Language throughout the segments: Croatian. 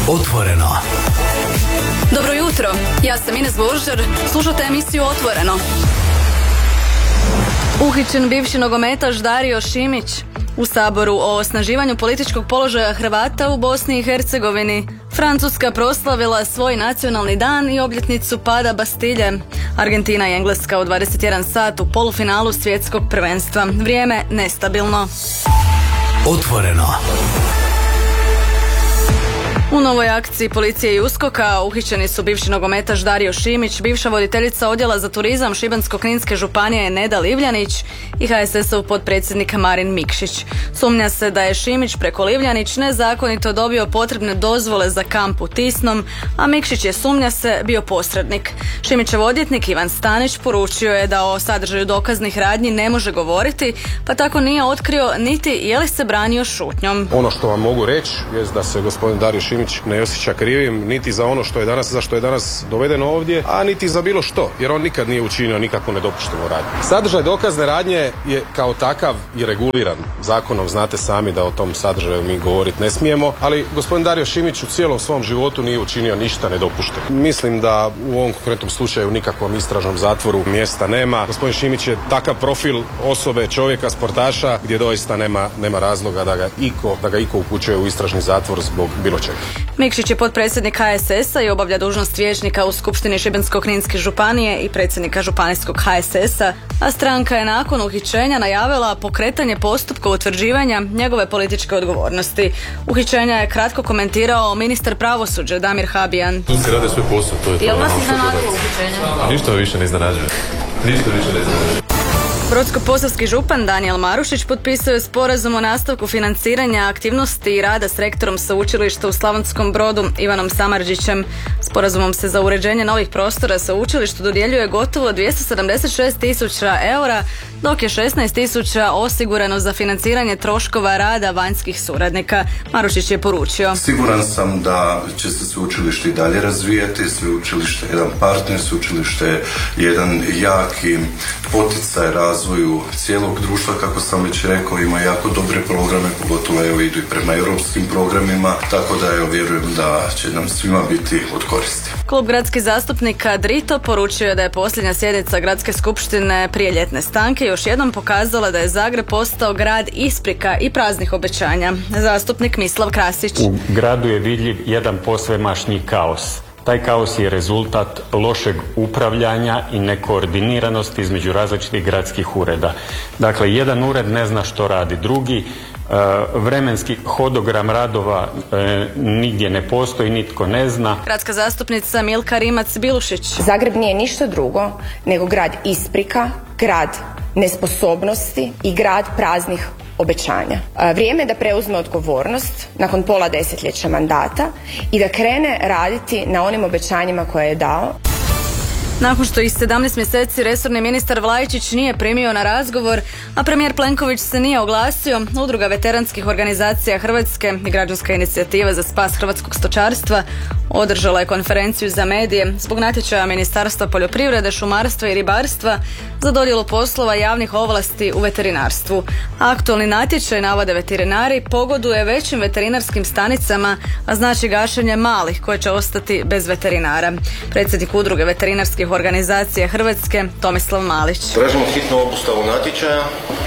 Otvoreno. Dobro jutro, ja sam Ines Božar, slušate emisiju Otvoreno. Uhićen bivši nogometaš Dario Šimić. U Saboru o osnaživanju političkog položaja Hrvata u Bosni i Hercegovini. Francuska proslavila svoj nacionalni dan i obljetnicu pada Bastilje. Argentina i Engleska u 21 sat u polufinalu svjetskog prvenstva. Vrijeme nestabilno. Otvoreno. U novoj akciji policije i USKOK-a uhićeni su bivši nogometaš Dario Šimić, bivša voditeljica odjela za turizam Šibensko-kninske županije Neda Livljanić i HSS-ov potpredsjednik Marin Mikšić. Sumnja se da je Šimić preko Livljanić nezakonito dobio potrebne dozvole za kamp u Tisnom, a Mikšić je, sumnja se, bio posrednik. Šimićev odvjetnik Ivan Stanić poručio je da o sadržaju dokaznih radnji ne može govoriti, pa tako nije otkrio niti je li se branio šutnjom. Ono što vam mogu reći je da se gospodin Dario Šimić ne osjeća krivim niti za ono što je danas, za što je danas doveden ovdje, a niti za bilo što, jer on nikad nije učinio nikakvu nedopuštenu radnju. Sadržaj dokazne radnje je kao takav i reguliran zakonom, znate sami da o tom sadržaju mi govoriti ne smijemo, ali gospodin Dario Šimić u cijelom svom životu nije učinio ništa nedopušteno. Mislim da u ovom konkretnom slučaju nikakvom istražnom zatvoru mjesta nema. Gospodin Šimić je takav profil osobe, čovjeka, sportaša, gdje doista nema razloga da ga iko upućuje u istražni zatvor zbog bilo čega. Mikšić je potpredsjednik HSS-a i obavlja dužnost vijećnika u Skupštini Šibensko-kninske županije i predsjednika županijskog HSS-a, a stranka je nakon uhićenja najavila pokretanje postupka utvrđivanja njegove političke odgovornosti. Uhićenja je kratko komentirao ministar pravosuđa Damir Habijan. Tu se rade svoj posao, to je to. Jel vas iznenadilo uhićenja? Ništa više ne iznenađuje. Brodsko-posavski župan Danijel Marušić potpisao je sporazum o nastavku financiranja aktivnosti i rada s rektorom sveučilišta u Slavonskom Brodu Ivanom Samardžićem. Sporazumom se za uređenje novih prostora sveučilištu dodjeljuje gotovo 276.000 eura, dok je 16.000 osigurano za financiranje troškova rada vanjskih suradnika. Marušić je poručio: Siguran sam da će se sveučilište i dalje razvijati, sveučilište je jedan partner, sveučilište je jedan jaki poticaj razvoju cijelog društva, kako sam već rekao, ima jako dobre programe, pogotovo idu i prema europskim programima, tako da vjerujem da će nam svima biti od koristi. Klub gradskih zastupnika Drito poručio je da je posljednja sjednica gradske skupštine prije ljetne stanke još jednom pokazala da je Zagreb postao grad isprika i praznih obećanja. Zastupnik Mislav Krasić: U gradu je vidljiv jedan posvemašnji kaos. Taj kaos je rezultat lošeg upravljanja i nekoordiniranosti između različitih gradskih ureda. Dakle, jedan ured ne zna što radi drugi, vremenski hodogram radova nigdje ne postoji, nitko ne zna. Gradska zastupnica Milka Rimac-Bilušić: Zagreb nije ništa drugo nego grad isprika, grad nesposobnosti i grad praznih obećanja. Vrijeme je da preuzme odgovornost nakon pola desetljeća mandata i da krene raditi na onim obećanjima koje je dao. Nakon što ih 17 mjeseci resorni ministar Vlajičić nije primio na razgovor, a premijer Plenković se nije oglasio, Udruga veteranskih organizacija Hrvatske i Građanska inicijativa za spas hrvatskog stočarstva održala je konferenciju za medije zbog natječaja Ministarstva poljoprivrede, šumarstva i ribarstva za dodjelu poslova javnih ovlasti u veterinarstvu. Aktualni natječaj, navode veterinari, pogoduje većim veterinarskim stanicama, a znači gašenje malih koje će ostati bez veterinara. Predsjednik Udruge veterinarskih organizacija Hrvatske Tomislav Malić: Tražimo hitnu obustavu natječaja,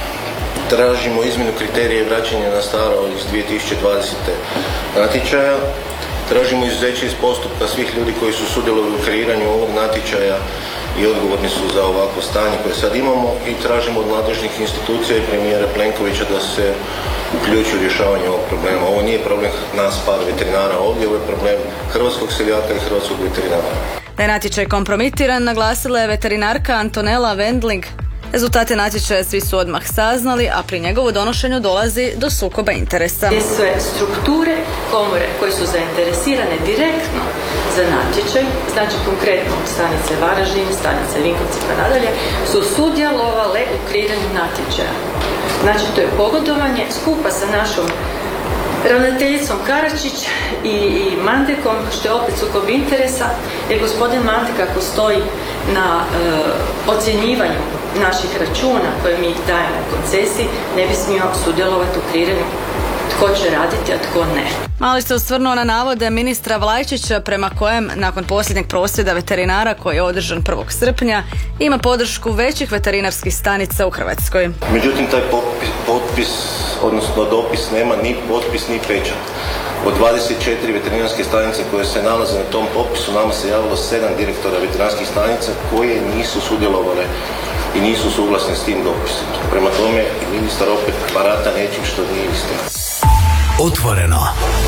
tražimo izmjenu kriterija i vraćanje na staro iz 2020. natječaja, tražimo izuzeće iz postupka svih ljudi koji su sudjelovali u kreiranju ovog natječaja i odgovorni su za ovakvo stanje koje sad imamo, i tražimo od nadležnih institucija i premijera Plenkovića da se uključi u rješavanje ovog problema. Ovo nije problem nas par veterinara ovdje, ovo je problem hrvatskog seljaka i hrvatskog veterinara. Da je natječaj kompromitiran, naglasila je veterinarka Antonela Wendling. Rezultate natječaja svi su odmah saznali, a pri njegovu donošenju dolazi do sukoba interesa. Sve strukture komore koje su zainteresirane direktno za natječaj, znači konkretno stanice Varaždin, stanice Vinkovci pa nadalje, su sudjelovale u kreiranju natječaja. Znači to je pogodovanje skupa sa našom ravnateljicom Karačić i Mandekom, što je opet sukob interesa, jer gospodin Mandek, ako stoji na ocjenjivanju naših računa koje mi dajemo u koncesiji, ne bi smio sudjelovati u kreiranju tko će raditi, a tko ne. Mali se osvrnuo na navode ministra Vlajčića prema kojem, nakon posljednjeg prosvjeda veterinara koji je održan 1. srpnja, ima podršku većih veterinarskih stanica u Hrvatskoj. Međutim, taj potpis, odnosno dopis, nema ni potpis ni pečat. Od 24 veterinarske stanice koje se nalaze na tom popisu, nama se javilo 7 direktora veterinarskih stanica koje nisu sudjelovale i nisu suglasni s tim dopisom. Prema tome, ministar opet barata nečim što nije istina. Otvoreno.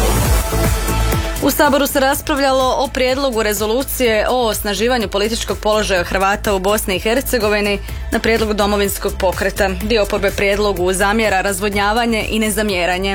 U Saboru se raspravljalo o prijedlogu rezolucije o osnaživanju političkog položaja Hrvata u Bosni i Hercegovini na prijedlogu Domovinskog pokreta. Dio oporbe prijedlogu zamjera razvodnjavanje i nezamjeranje.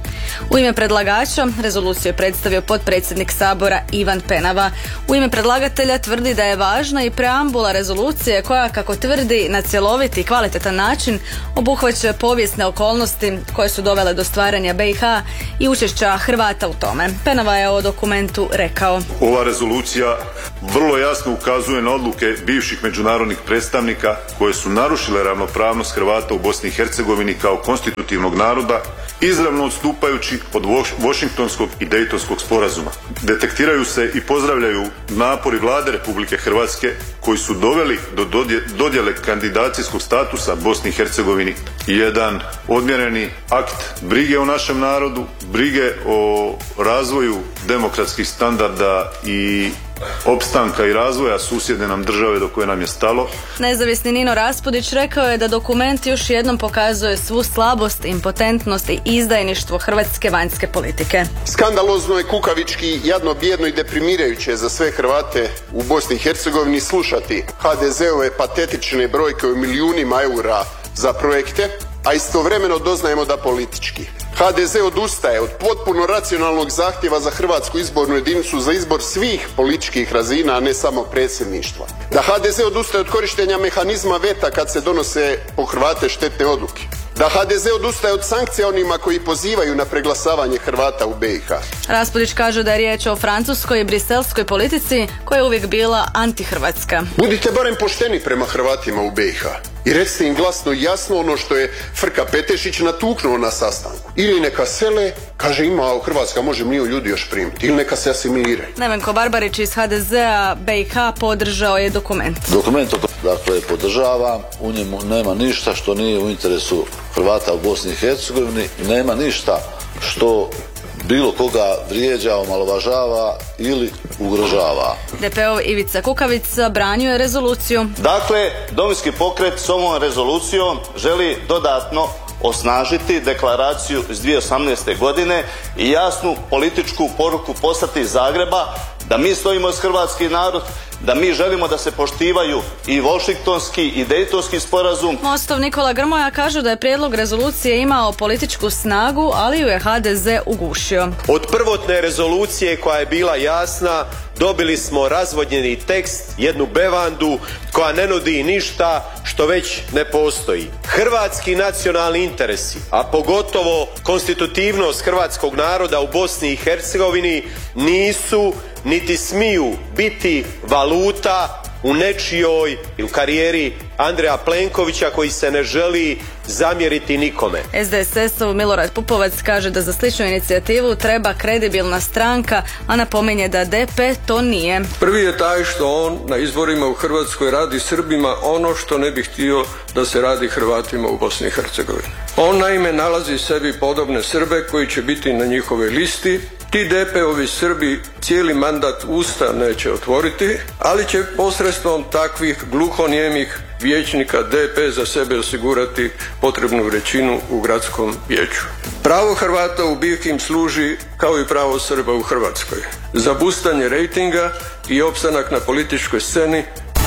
U ime predlagača rezoluciju je predstavio potpredsjednik Sabora Ivan Penava. U ime predlagatelja tvrdi da je važna i preambula rezolucije koja, kako tvrdi, na cjelovit i kvalitetan način obuhvaća povijesne okolnosti koje su dovele do stvaranja BiH i učešća Hrvata u tome. Penava je o dokumentu rekao: Ova rezolucija vrlo jasno ukazuje na odluke bivših međunarodnih predstavnika koje su narušile ravnopravnost Hrvata u Bosni i Hercegovini kao konstitutivnog naroda, izravno odstupajući od Washingtonskog i Dejtonskog sporazuma. Detektiraju se i pozdravljaju napori Vlade Republike Hrvatske koji su doveli do dodjele kandidacijskog statusa Bosni i Hercegovini. Jedan odmjereni akt brige o našem narodu, brige o razvoju demokratskih standarda i opstanka i razvoja susjedne nam države do koje nam je stalo. Nezavisni Nino Raspudić rekao je da dokument još jednom pokazuje svu slabost, impotentnost i izdajništvo hrvatske vanjske politike. Skandalozno je, kukavički, jadno, bijedno i deprimirajuće za sve Hrvate u Bosni i Hercegovini slušati HDZ-ove patetične brojke o milijunima eura za projekte, a istovremeno doznajemo da politički HDZ odustaje od potpuno racionalnog zahtjeva za Hrvatsku izbornu jedinicu za izbor svih političkih razina, a ne samo predsjedništva. Da HDZ odustaje od korištenja mehanizma veta kad se donose po Hrvate štetne odluke. Da HDZ odustaje od sankcija onima koji pozivaju na preglasavanje Hrvata u BiH. Raspudić kaže da je riječ o francuskoj i briselskoj politici koja je uvijek bila antihrvatska. Budite barem pošteni prema Hrvatima u BiH i recite im glasno i jasno ono što je Frka Petešić natuknuo na sastanku. Ili neka sele, kaže ima Hrvatska može milijun ljudi još primiti, ili neka se asimiliraju. Nevenko Barbarić iz HDZ-a BiH podržao je dokument. Dokument, dakle, podržavam, u njemu nema ništa što nije u interesu Hrvata u Bosni i Hercegovini, nema ništa što bilo koga vrijeđa, omalovažava ili ugrožava. DP-ov Ivica Kukavica branio je rezoluciju. Dakle, Domovinski pokret s ovom rezolucijom želi dodatno osnažiti deklaraciju iz 2018. godine i jasnu političku poruku poslati iz Zagreba da mi stojimo s hrvatski narod, da mi želimo da se poštivaju i Washingtonski i Dejtonski sporazum. Mostov Nikola Grmoja kaže da je prijedlog rezolucije imao političku snagu, ali ju je HDZ ugušio. Od prvotne rezolucije koja je bila jasna, dobili smo razvodnjeni tekst, jednu bevandu koja ne nudi ništa što već ne postoji. Hrvatski nacionalni interesi, a pogotovo konstitutivnost hrvatskog naroda u Bosni i Hercegovini nisu niti smiju biti valuta u nečijoj ili karijeri Andreja Plenkovića koji se ne želi zamjeriti nikome. SDSS-ov Milorad Pupovac kaže da za sličnu inicijativu treba kredibilna stranka, a napominje da DP to nije. Prvi je taj što on na izborima u Hrvatskoj radi Srbima ono što ne bi htio da se radi Hrvatima u Bosni i Hercegovini. On naime nalazi sebi podobne Srbe koji će biti na njihovoj listi. Ti DP-ovi Srbi cijeli mandat usta neće otvoriti, ali će posredstvom takvih gluhonijemih vijećnika DP za sebe osigurati potrebnu većinu u gradskom vijeću. Pravo Hrvata u BiH im služi kao i pravo Srba u Hrvatskoj. Za bustanje rejtinga i opstanak na političkoj sceni.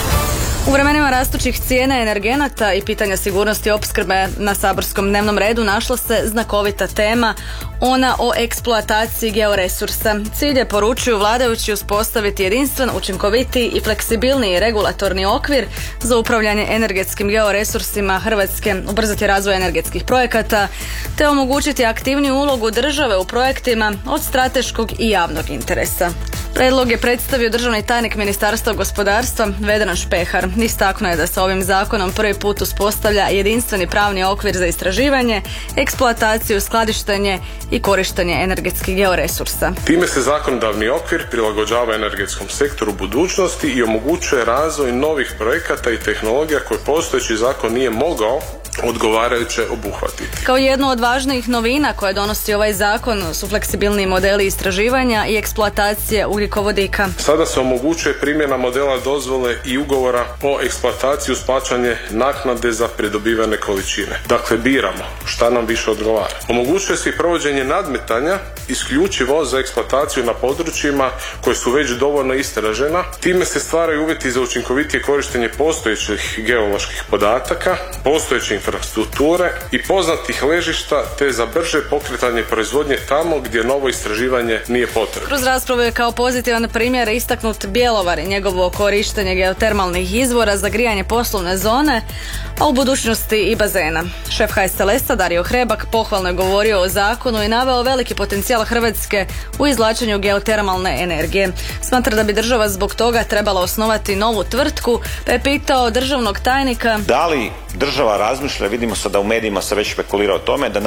U vremenima rastućih cijena energenata i pitanja sigurnosti opskrbe na saborskom dnevnom redu našla se znakovita tema, ona o eksploataciji georesursa. Cilj je, poručuju vladajući, uspostaviti jedinstven, učinkovitiji i fleksibilniji regulatorni okvir za upravljanje energetskim georesursima Hrvatske, ubrzati razvoj energetskih projekata te omogućiti aktivniju ulogu države u projektima od strateškog i javnog interesa. Predlog je predstavio državni tajnik Ministarstva gospodarstva Vedran Špehar. Istaknuo je da se ovim zakonom prvi put uspostavlja jedinstveni pravni okvir za istraživanje, eksploataciju, skladištenje i korištenje energetskih georesursa. Time se zakonodavni okvir prilagođava energetskom sektoru budućnosti i omogućuje razvoj novih projekata i tehnologija koje postojeći zakon nije mogao odgovarajuće obuhvatiti. Kao jednu od važnijih novina koje donosi ovaj zakon su fleksibilni modeli istraživanja i eksploatacije ugljikovodika. Sada se omogućuje primjena modela dozvole i ugovora o eksploataciji uz plaćanje naknade za pridobivane količine. Dakle, biramo šta nam više odgovara. Omogućuje se i provođenje nadmetanja isključivo za eksploataciju na područjima koje su već dovoljno istražena. Time se stvaraju uvjeti za učinkovitije korištenje postojećih geoloških podataka, postojeće infrastrukture i poznatih ležišta, te za brže pokretanje proizvodnje tamo gdje novo istraživanje nije potrebno. Kroz raspravu je kao pozitivan primjer istaknut Bjelovar i njegovo korištenje geotermalnih izvora za grijanje poslovne zone, a u budućnosti i bazena. Šef HSLS-a Dario Hrebak pohvalno je govorio o zakonu i naveo veliki potencijal Hrvatske u izvlačenju geotermalne energije. Smatra da bi država zbog toga trebala osnovati novu tvrtku, pa je pitao državnog tajnika da li država razmišlja, vidimo sada u medijima se već špekulira o tome, da